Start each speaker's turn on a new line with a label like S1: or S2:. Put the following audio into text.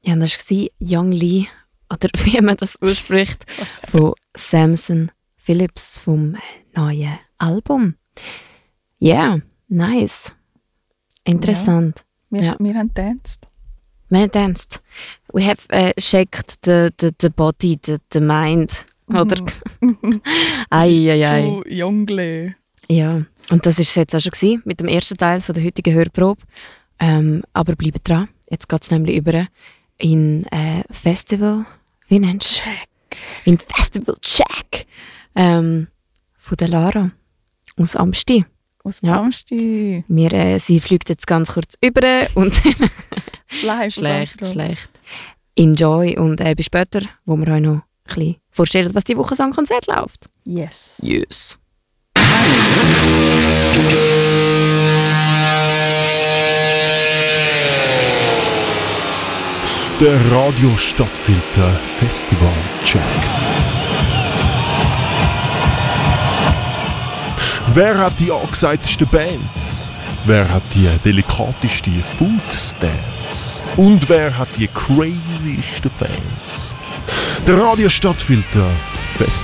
S1: Ja, das war Young Lee, oder wie man das ausspricht, von Samson Phillips vom neuen Album. Ja, yeah, nice. Interessant.
S2: Ja, wir haben getanzt.
S1: Wir haben getanzt. We have shaked the body, the mind. Oder? Ei.
S2: Zu Jungle.
S1: Ja, und das war es jetzt auch schon gewesen, mit dem ersten Teil von der heutigen Hörprobe. Aber bleibt dran. Jetzt geht es nämlich über in Festival. Wie nennst du?
S2: Check.
S1: In Festival Check. Von der Lara. Aus Amsti.
S2: Aus Amsti.
S1: Sie fliegt jetzt ganz kurz über und schlecht. Enjoy und bis später, wo wir euch noch ein bisschen vorstellen, was die Woche am Konzert läuft.
S2: Yes.
S3: Der Radio Stadtfilter Festival Check. Wer hat die angesagtesten Bands? Wer hat die delikateste Food-Stance? Und wer hat die craziesten Fans? Der Radio Stadtfilter Festival